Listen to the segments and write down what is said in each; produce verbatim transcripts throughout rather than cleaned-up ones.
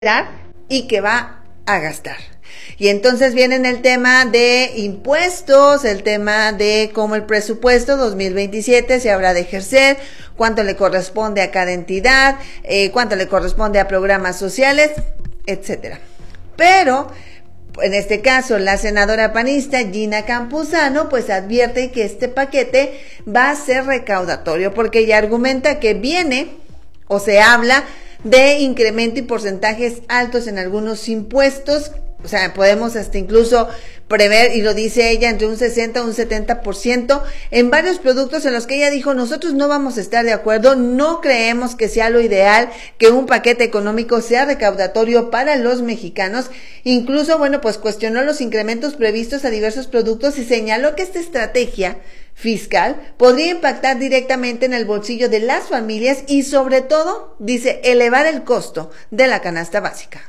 y que va a gastar. Y entonces viene el tema de impuestos, el tema de cómo el presupuesto dos mil veintisiete se habrá de ejercer, cuánto le corresponde a cada entidad, eh, cuánto le corresponde a programas sociales, etcétera. Pero en este caso, la senadora panista Gina Campuzano pues advierte que este paquete va a ser recaudatorio porque ella argumenta que viene o se habla de incremento y porcentajes altos en algunos impuestos. O sea, podemos hasta incluso prever, y lo dice ella, entre un sesenta o un setenta por ciento en varios productos en los que ella dijo, nosotros no vamos a estar de acuerdo, no creemos que sea lo ideal que un paquete económico sea recaudatorio para los mexicanos. Incluso, bueno, pues cuestionó los incrementos previstos a diversos productos y señaló que esta estrategia fiscal podría impactar directamente en el bolsillo de las familias y sobre todo, dice, elevar el costo de la canasta básica.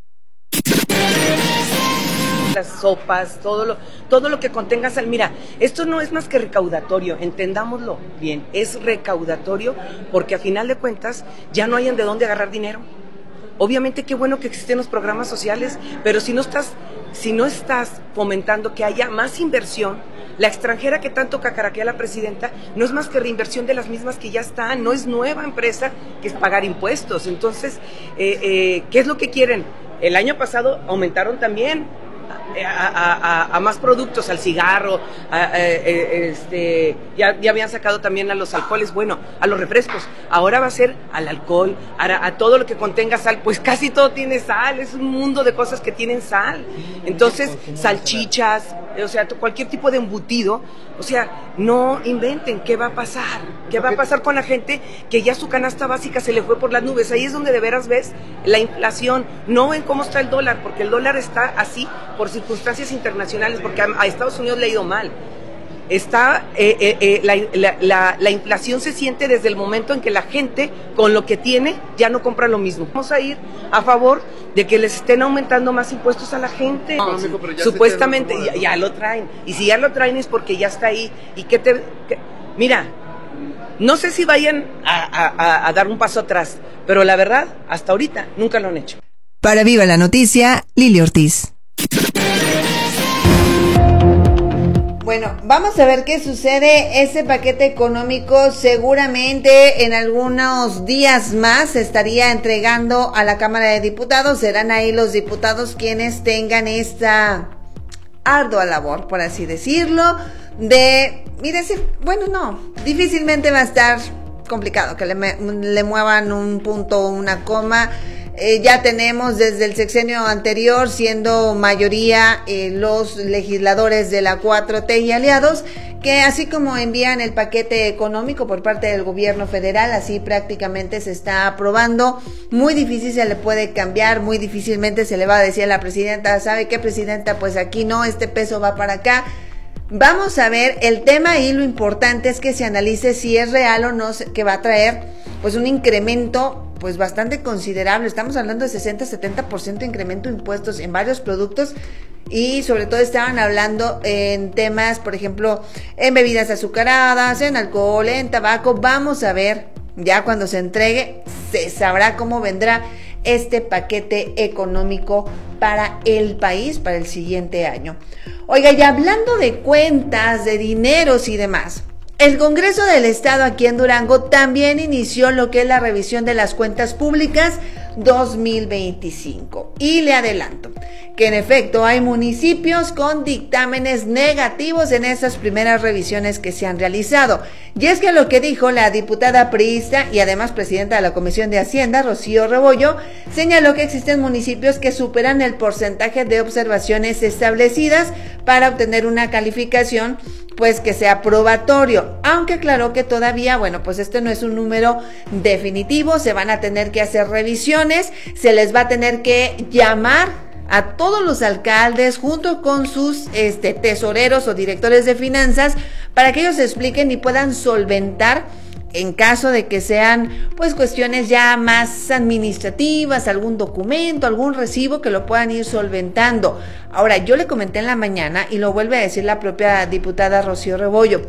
Las sopas, todo lo, todo lo que contenga sal. Mira, esto no es más que recaudatorio, entendámoslo bien, es recaudatorio porque a final de cuentas ya no hayan de dónde agarrar dinero. Obviamente qué bueno que existen los programas sociales, pero si no estás, si no estás fomentando que haya más inversión, la extranjera que tanto cacaraquea la presidenta no es más que reinversión de las mismas que ya están, no es nueva empresa que es pagar impuestos. Entonces, eh, eh, ¿qué es lo que quieren? El año pasado aumentaron también A, a, a, a más productos, al cigarro, a, a, a, este, ya, ya habían sacado también a los alcoholes, bueno, a los refrescos, ahora va a ser al alcohol, a, a todo lo que contenga sal, pues casi todo tiene sal, es un mundo de cosas que tienen sal, entonces salchichas, o sea, cualquier tipo de embutido, o sea, no inventen, ¿qué va a pasar? ¿Qué va a pasar con la gente que ya su canasta básica se le fue por las nubes? Ahí es donde de veras ves la inflación, no ven cómo está el dólar, porque el dólar está así por circunstancias internacionales, porque a, a Estados Unidos le ha ido mal. Está eh, eh, eh, la, la, la, la inflación se siente desde el momento en que la gente con lo que tiene ya no compra lo mismo. Vamos a ir a favor de que les estén aumentando más impuestos a la gente. No, sí, supuestamente ya, ya lo traen, y si ya lo traen es porque ya está ahí. Y que te que, mira, no sé si vayan a, a, a dar un paso atrás, pero la verdad hasta ahorita nunca lo han hecho. Para Viva la Noticia, Lili Ortiz. Bueno, vamos a ver qué sucede. Ese paquete económico seguramente en algunos días más se estaría entregando a la Cámara de Diputados. Serán ahí los diputados quienes tengan esta ardua labor, por así decirlo, de, mire, bueno, no, difícilmente va a estar complicado que le, le muevan un punto o una coma. Eh, ya tenemos desde el sexenio anterior siendo mayoría eh, los legisladores de la cuatro T y aliados, que así como envían el paquete económico por parte del gobierno federal, así prácticamente se está aprobando. Muy difícil se le puede cambiar, muy difícilmente se le va a decir a la presidenta, ¿sabe qué, presidenta? Pues aquí no, este peso va para acá. Vamos a ver el tema, y lo importante es que se analice si es real o no, que va a traer pues un incremento pues bastante considerable. Estamos hablando de sesenta a setenta por ciento de incremento de impuestos en varios productos, y sobre todo estaban hablando en temas, por ejemplo, en bebidas azucaradas, en alcohol, en tabaco. Vamos a ver, ya cuando se entregue se sabrá cómo vendrá este paquete económico para el país para el siguiente año. Oiga, y hablando de cuentas, de dineros y demás, el Congreso del Estado aquí en Durango también inició lo que es la revisión de las cuentas públicas dos mil veinticinco. Y le adelanto que en efecto hay municipios con dictámenes negativos en esas primeras revisiones que se han realizado. Y es que lo que dijo la diputada priista y además presidenta de la Comisión de Hacienda, Rocío Rebollo, señaló que existen municipios que superan el porcentaje de observaciones establecidas para obtener una calificación pues que sea probatorio, aunque aclaró que todavía, bueno, pues este no es un número definitivo, se van a tener que hacer revisiones, se les va a tener que llamar a todos los alcaldes junto con sus este, tesoreros o directores de finanzas para que ellos expliquen y puedan solventar en caso de que sean pues cuestiones ya más administrativas, algún documento, algún recibo que lo puedan ir solventando. Ahora, yo le comenté en la mañana y lo vuelve a decir la propia diputada Rocío Rebollo,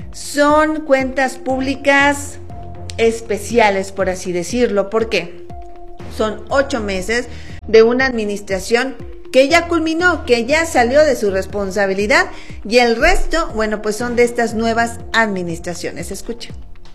son cuentas públicas especiales, por así decirlo. ¿Por qué? Son ocho meses de una administración que ya culminó, que ya salió de su responsabilidad, y el resto, bueno, pues son de estas nuevas administraciones. Escuchen.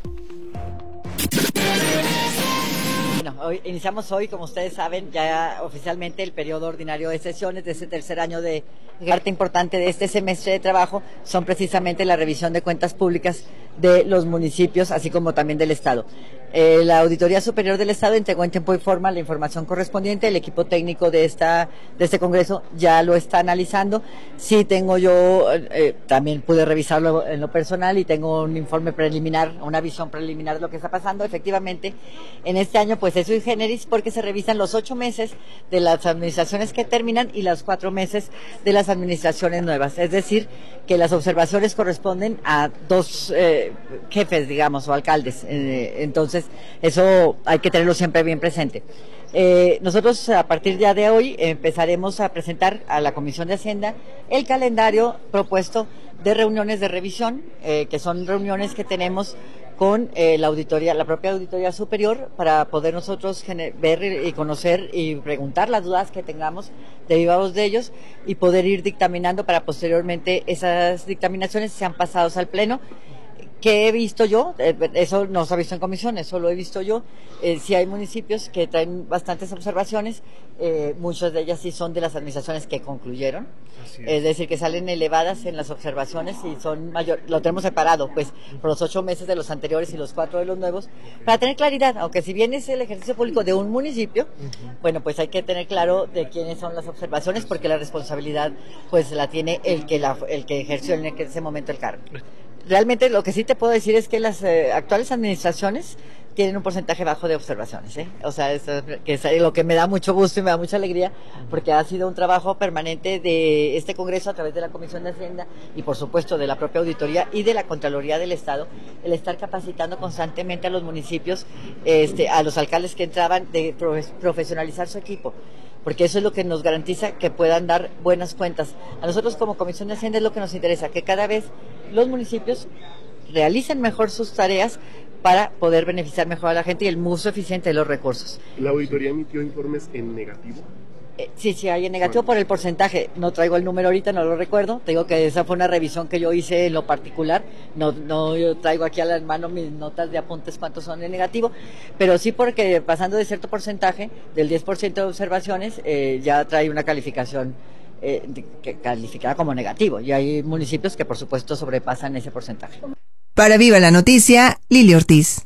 Bueno, hoy, iniciamos hoy, como ustedes saben, ya oficialmente el periodo ordinario de sesiones de ese tercer año de parte importante de este semestre de trabajo son precisamente la revisión de cuentas públicas de los municipios, así como también del Estado. Eh, la Auditoría Superior del Estado entregó en tiempo y forma la información correspondiente. El equipo técnico de esta de este Congreso ya lo está analizando. Sí tengo yo, eh, también pude revisarlo en lo personal y tengo un informe preliminar, una visión preliminar de lo que está pasando. Efectivamente, en este año pues es sui generis porque se revisan los ocho meses de las administraciones que terminan y los cuatro meses de las administraciones nuevas. Es decir, que las observaciones corresponden a dos eh, jefes, digamos, o alcaldes. Eh, entonces, eso hay que tenerlo siempre bien presente. Eh, nosotros a partir ya de hoy empezaremos a presentar a la Comisión de Hacienda el calendario propuesto de reuniones de revisión, eh, que son reuniones que tenemos con eh, la auditoría, la propia Auditoría Superior, para poder nosotros ver y conocer y preguntar las dudas que tengamos de viva voz de ellos y poder ir dictaminando para posteriormente esas dictaminaciones sean pasados al Pleno. ¿Qué he visto yo? Eh, eso no se ha visto en comisión, eso lo he visto yo. Eh, sí hay municipios que traen bastantes observaciones, eh, muchas de ellas sí son de las administraciones que concluyeron, es. es decir, que salen elevadas en las observaciones y son mayor, lo tenemos separado, pues, por los ocho meses de los anteriores y los cuatro de los nuevos, para tener claridad, aunque si bien es el ejercicio público de un municipio, uh-huh. bueno, pues hay que tener claro de quiénes son las observaciones, porque la responsabilidad, pues, la tiene el que, la, el que ejerció en ese momento el cargo. Realmente lo que sí te puedo decir es que las eh, actuales administraciones tienen un porcentaje bajo de observaciones, ¿eh? O sea, eso, que es lo que me da mucho gusto y me da mucha alegría, porque ha sido un trabajo permanente de este Congreso a través de la Comisión de Hacienda y por supuesto de la propia Auditoría y de la Contraloría del Estado, el estar capacitando constantemente a los municipios, este, a los alcaldes que entraban, de profesionalizar su equipo, porque eso es lo que nos garantiza que puedan dar buenas cuentas. A nosotros como Comisión de Hacienda es lo que nos interesa, que cada vez los municipios realicen mejor sus tareas para poder beneficiar mejor a la gente y el uso eficiente de los recursos. ¿La auditoría emitió informes en negativo? Eh, sí, sí, hay en negativo por el porcentaje. No traigo el número ahorita, no lo recuerdo. Te digo que esa fue una revisión que yo hice en lo particular. No, no yo traigo aquí a la mano mis notas de apuntes cuántos son en negativo, pero sí porque pasando de cierto porcentaje, del diez por ciento de observaciones, eh, ya trae una calificación eh, que calificada como negativo. Y hay municipios que por supuesto sobrepasan ese porcentaje. Para Viva la Noticia, Lili Ortiz.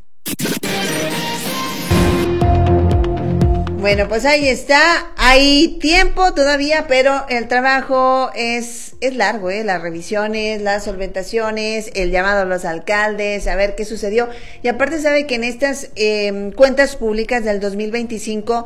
Bueno, pues ahí está, hay tiempo todavía, pero el trabajo es, es largo, ¿eh? Las revisiones, las solventaciones, el llamado a los alcaldes, a ver qué sucedió. Y aparte sabe que en estas eh, cuentas públicas del dos mil veinticinco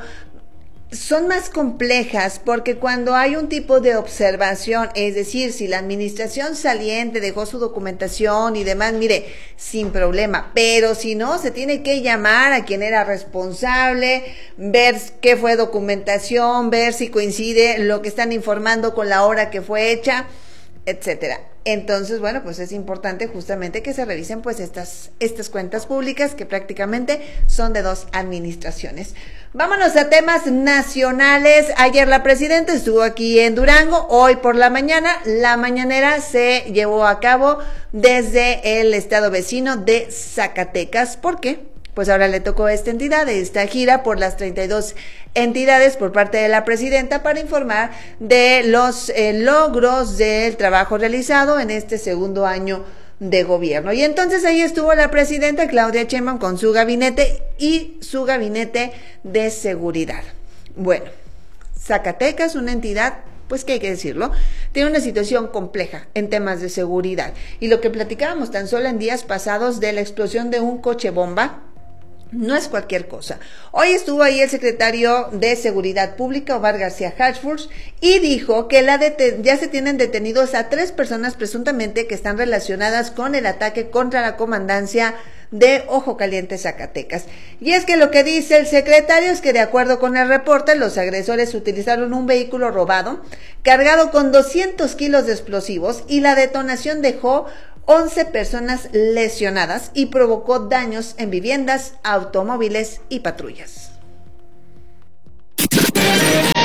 son más complejas porque cuando hay un tipo de observación, es decir, si la administración saliente dejó su documentación y demás, mire, sin problema, pero si no, se tiene que llamar a quien era responsable, ver qué fue documentación, ver si coincide lo que están informando con la hora que fue hecha, etcétera. Entonces, bueno, pues es importante justamente que se revisen pues estas, estas cuentas públicas que prácticamente son de dos administraciones. Vámonos a temas nacionales. Ayer la presidenta estuvo aquí en Durango, hoy por la mañana, la mañanera se llevó a cabo desde el estado vecino de Zacatecas. ¿Por qué? Pues ahora le tocó a esta entidad, esta gira por las treinta y dos entidades por parte de la presidenta para informar de los eh, logros del trabajo realizado en este segundo año de gobierno. Y entonces ahí estuvo la presidenta Claudia Sheinbaum con su gabinete y su gabinete de seguridad. Bueno, Zacatecas, una entidad, pues que hay que decirlo, tiene una situación compleja en temas de seguridad. Y lo que platicábamos tan solo en días pasados de la explosión de un coche bomba, no es cualquier cosa. Hoy estuvo ahí el secretario de Seguridad Pública, Omar García Hartford, y dijo que la deten- ya se tienen detenidos a tres personas presuntamente que están relacionadas con el ataque contra la comandancia de Ojo Caliente, Zacatecas. Y es que lo que dice el secretario es que de acuerdo con el reporte, los agresores utilizaron un vehículo robado cargado con doscientos kilos de explosivos y la detonación dejó once personas lesionadas y provocó daños en viviendas, automóviles y patrullas.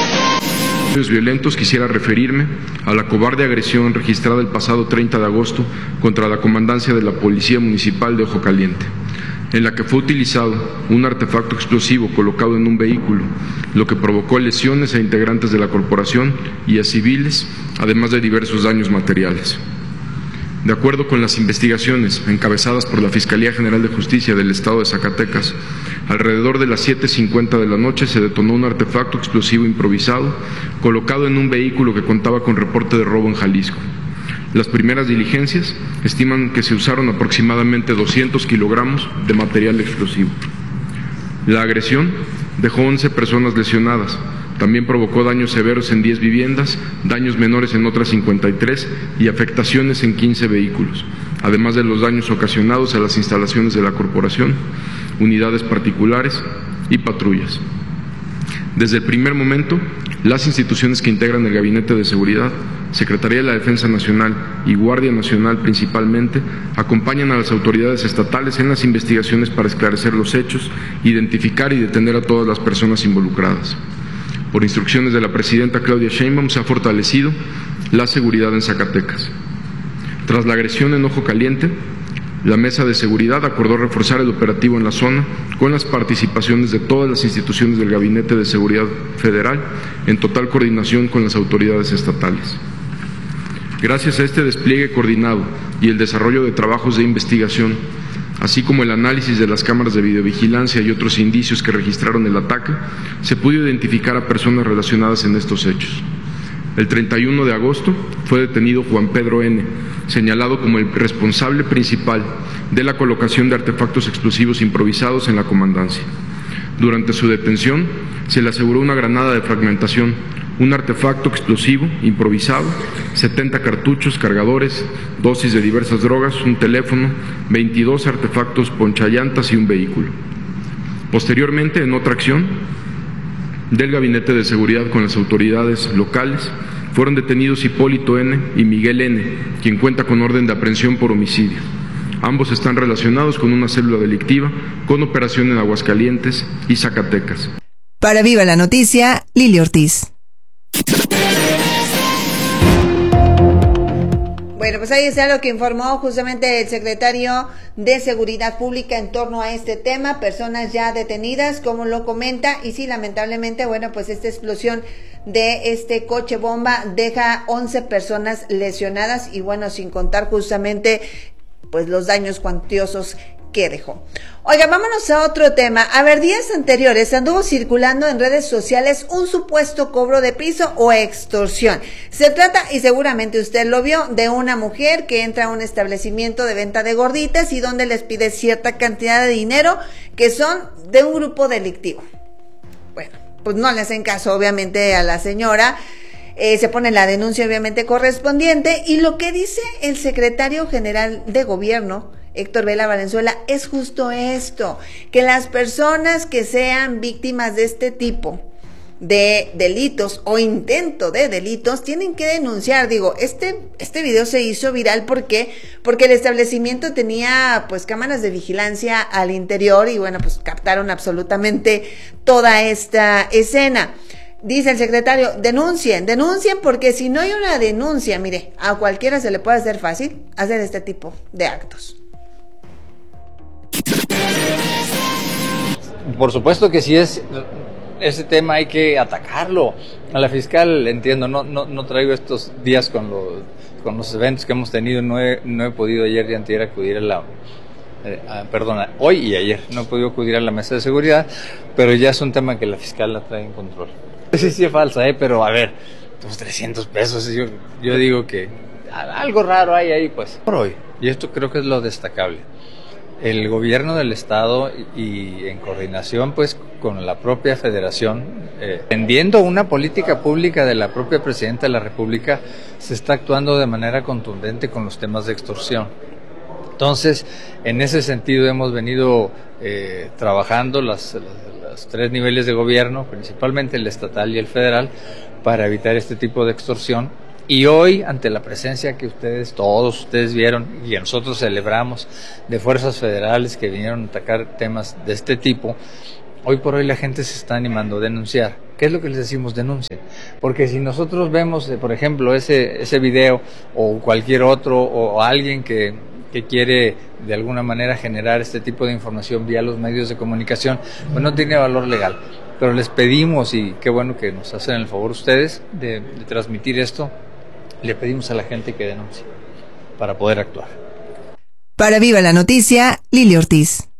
hechos violentos, quisiera referirme a la cobarde agresión registrada el pasado treinta de agosto contra la comandancia de la Policía Municipal de Ojo Caliente, en la que fue utilizado un artefacto explosivo colocado en un vehículo, lo que provocó lesiones a integrantes de la corporación y a civiles, además de diversos daños materiales. De acuerdo con las investigaciones encabezadas por la Fiscalía General de Justicia del Estado de Zacatecas, alrededor de las siete cincuenta de la noche se detonó un artefacto explosivo improvisado colocado en un vehículo que contaba con reporte de robo en Jalisco. Las primeras diligencias estiman que se usaron aproximadamente doscientos kilogramos de material explosivo. La agresión dejó once personas lesionadas. También provocó daños severos en diez viviendas, daños menores en otras cincuenta y tres y afectaciones en quince vehículos, además de los daños ocasionados a las instalaciones de la corporación, unidades particulares y patrullas. Desde el primer momento, las instituciones que integran el Gabinete de Seguridad, Secretaría de la Defensa Nacional y Guardia Nacional principalmente, acompañan a las autoridades estatales en las investigaciones para esclarecer los hechos, identificar y detener a todas las personas involucradas. Por instrucciones de la presidenta Claudia Sheinbaum se ha fortalecido la seguridad en Zacatecas. Tras la agresión en Ojo Caliente, la Mesa de Seguridad acordó reforzar el operativo en la zona con las participaciones de todas las instituciones del Gabinete de Seguridad Federal en total coordinación con las autoridades estatales. Gracias a este despliegue coordinado y el desarrollo de trabajos de investigación, así como el análisis de las cámaras de videovigilancia y otros indicios que registraron el ataque, se pudo identificar a personas relacionadas en estos hechos. El treinta y uno de agosto fue detenido Juan Pedro N., señalado como el responsable principal de la colocación de artefactos explosivos improvisados en la comandancia. Durante su detención, se le aseguró una granada de fragmentación, un artefacto explosivo improvisado, setenta cartuchos, cargadores, dosis de diversas drogas, un teléfono, veintidós artefactos ponchallantas y un vehículo. Posteriormente, en otra acción del Gabinete de Seguridad con las autoridades locales, fueron detenidos Hipólito N. y Miguel N., quien cuenta con orden de aprehensión por homicidio. Ambos están relacionados con una célula delictiva con operación en Aguascalientes y Zacatecas. Para Viva la Noticia, Lili Ortiz. Bueno, pues ahí está lo que informó justamente el secretario de Seguridad Pública en torno a este tema, personas ya detenidas, como lo comenta, y sí, lamentablemente, bueno, pues esta explosión de este coche bomba deja once personas lesionadas y bueno, sin contar justamente pues los daños cuantiosos que dejó. Oiga, vámonos a otro tema. A ver, días anteriores anduvo circulando en redes sociales un supuesto cobro de piso o extorsión. Se trata, y seguramente usted lo vio, de una mujer que entra a un establecimiento de venta de gorditas y donde les pide cierta cantidad de dinero que son de un grupo delictivo. Bueno, pues no le hacen caso obviamente a la señora. Eh, se pone la denuncia obviamente correspondiente y lo que dice el secretario general de gobierno, Héctor Vela Valenzuela, es justo esto, que las personas que sean víctimas de este tipo de delitos o intento de delitos tienen que denunciar. Digo, este este video se hizo viral porque porque el establecimiento tenía pues cámaras de vigilancia al interior y bueno, pues captaron absolutamente toda esta escena. Dice el secretario, denuncien, denuncien porque si no hay una denuncia, mire, a cualquiera se le puede hacer fácil hacer este tipo de actos. Por supuesto que sí es, ese tema hay que atacarlo. A la fiscal, entiendo, no no, no traigo estos días con los, con los eventos que hemos tenido, no he, no he podido ayer y antier acudir a la, eh, a, perdona, hoy y ayer no he podido acudir a la mesa de seguridad, pero ya es un tema que la fiscal la trae en control. Sí, sí es falsa, eh, pero a ver, los trescientos pesos, yo, yo digo que algo raro hay ahí, pues, por hoy, y esto creo que es lo destacable. El gobierno del estado y en coordinación pues con la propia federación, eh, tendiendo una política pública de la propia presidenta de la República, se está actuando de manera contundente con los temas de extorsión. Entonces, en ese sentido hemos venido eh, trabajando las, las, los tres niveles de gobierno, principalmente el estatal y el federal, para evitar este tipo de extorsión. Y hoy, ante la presencia que ustedes, todos ustedes vieron y que nosotros celebramos de fuerzas federales que vinieron a atacar temas de este tipo, hoy por hoy la gente se está animando a denunciar. ¿Qué es lo que les decimos? Denuncien. porque si nosotros vemos, por ejemplo, ese, ese video o cualquier otro, o alguien que, que quiere de alguna manera generar este tipo de información vía los medios de comunicación, pues no tiene valor legal. Pero les pedimos, y qué bueno que nos hacen el favor ustedes de, de transmitir esto, le pedimos a la gente que denuncie para poder actuar. Para Viva la Noticia, Lili Ortiz.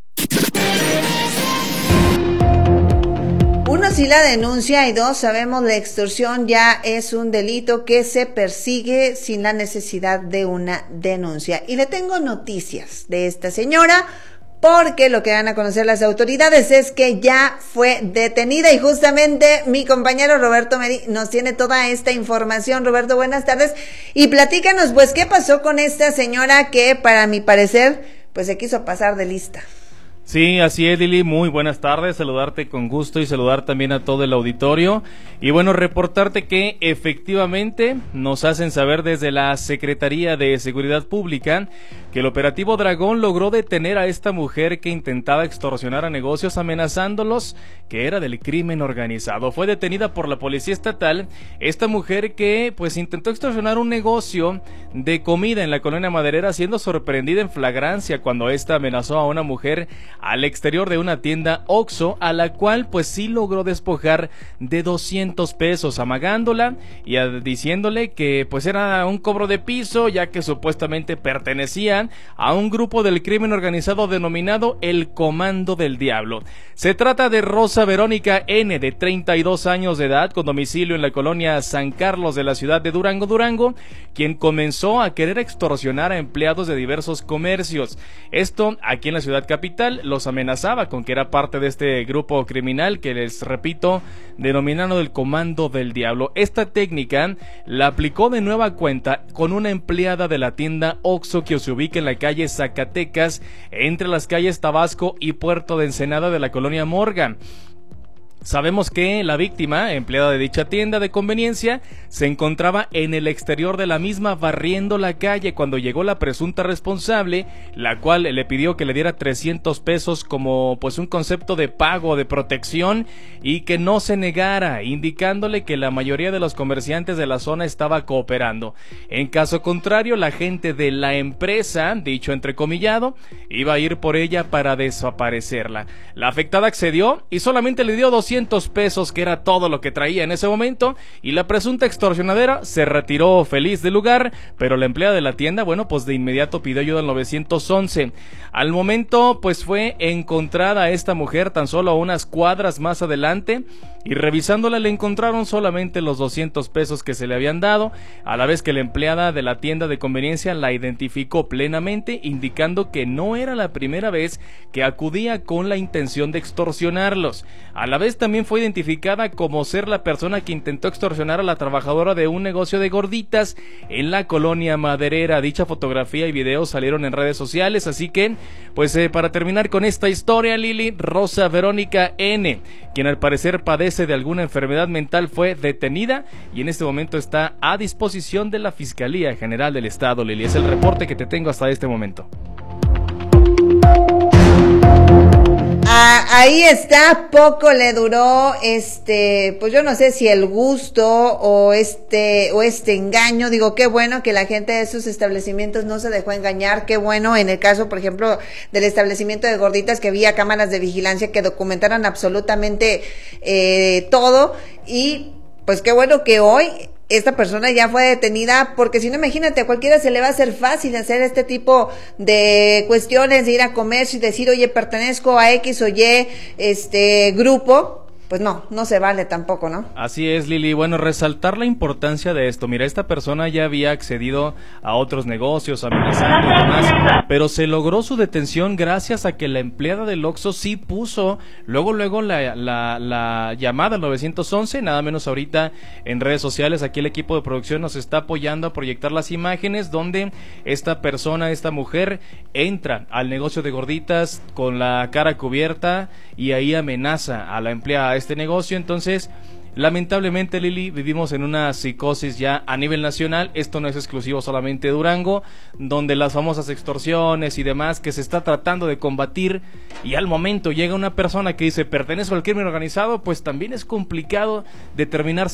Uno, sí la denuncia, y dos, sabemos la extorsión ya es un delito que se persigue sin la necesidad de una denuncia. Y le tengo noticias de esta señora, porque lo que dan a conocer las autoridades es que ya fue detenida, y justamente mi compañero Roberto Meri nos tiene toda esta información. Roberto, buenas tardes, y platícanos pues qué pasó con esta señora que, para mi parecer, pues se quiso pasar de lista. Sí, así es, Lili, muy buenas tardes, saludarte con gusto y saludar también a todo el auditorio, y bueno, reportarte que efectivamente nos hacen saber desde la Secretaría de Seguridad Pública que el operativo Dragón logró detener a esta mujer que intentaba extorsionar a negocios amenazándolos, que era del crimen organizado. Fue detenida por la Policía Estatal esta mujer que pues intentó extorsionar un negocio de comida en la colonia Maderera, siendo sorprendida en flagrancia cuando esta amenazó a una mujer al exterior de una tienda Oxxo, a la cual pues sí logró despojar de doscientos pesos, amagándola y a, diciéndole que pues era un cobro de piso, ya que supuestamente pertenecían a un grupo del crimen organizado denominado el Comando del Diablo. Se trata de Rosa Verónica N, de treinta y dos años de edad, con domicilio en la colonia San Carlos de la ciudad de Durango, Durango, quien comenzó a querer extorsionar a empleados de diversos comercios. Esto aquí en la ciudad capital. Los amenazaba con que era parte de este grupo criminal que, les repito, denominado el Comando del Diablo. Esta técnica la aplicó de nueva cuenta con una empleada de la tienda Oxxo que se ubica en la calle Zacatecas, entre las calles Tabasco y Puerto de Ensenada de la colonia Morgan. Sabemos que la víctima, empleada de dicha tienda de conveniencia, se encontraba en el exterior de la misma barriendo la calle cuando llegó la presunta responsable, la cual le pidió que le diera trescientos pesos como pues un concepto de pago de protección y que no se negara, indicándole que la mayoría de los comerciantes de la zona estaba cooperando. En caso contrario, la gente de la empresa, dicho entrecomillado, iba a ir por ella para desaparecerla. La afectada accedió y solamente le dio doscientos pesos, que era todo lo que traía en ese momento, y la presunta extorsionadera se retiró feliz del lugar, pero la empleada de la tienda, bueno, pues de inmediato pidió ayuda al nueve once. Al momento, pues fue encontrada esta mujer tan solo a unas cuadras más adelante, y revisándola le encontraron solamente los doscientos pesos que se le habían dado, a la vez que la empleada de la tienda de conveniencia la identificó plenamente, indicando que no era la primera vez que acudía con la intención de extorsionarlos. A la vez también fue identificada como ser la persona que intentó extorsionar a la trabajadora de un negocio de gorditas en la colonia Maderera. Dicha fotografía y video salieron en redes sociales, así que, pues eh, para terminar con esta historia, Lili, Rosa Verónica N, quien al parecer padece de alguna enfermedad mental, fue detenida y en este momento está a disposición de la Fiscalía General del Estado. Lili, es el reporte que te tengo hasta este momento. Ah, ahí está, poco le duró este, pues yo no sé si el gusto o este o este engaño. Digo, qué bueno que la gente de esos establecimientos no se dejó engañar, qué bueno en el caso, por ejemplo, del establecimiento de gorditas, que había cámaras de vigilancia que documentaran absolutamente eh, todo, y pues qué bueno que hoy esta persona ya fue detenida, porque si no, imagínate, a cualquiera se le va a hacer fácil hacer este tipo de cuestiones, de ir a comercio y decir, oye, pertenezco a X o Y este grupo. Pues no, no se vale tampoco, ¿no? Así es, Lili. Bueno, resaltar la importancia de esto. Mira, esta persona ya había accedido a otros negocios, amenazando y demás, pero se logró su detención gracias a que la empleada del Oxxo sí puso luego, luego la, la, la llamada al nueve once, nada menos ahorita en redes sociales. Aquí el equipo de producción nos está apoyando a proyectar las imágenes donde esta persona, esta mujer, entra al negocio de gorditas con la cara cubierta y ahí amenaza a la empleada a este negocio. Entonces, lamentablemente, Lili, vivimos en una psicosis ya a nivel nacional. Esto no es exclusivo solamente de Durango, donde las famosas extorsiones y demás que se está tratando de combatir, y al momento llega una persona que dice pertenezco al crimen organizado, pues también es complicado determinar